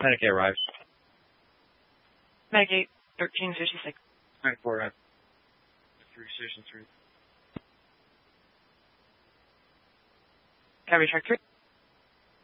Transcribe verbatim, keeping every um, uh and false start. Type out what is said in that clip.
Medic arrives. Medic eight, thirteen fifty-six. Medic four arrives. Three station three. Cavalry track three.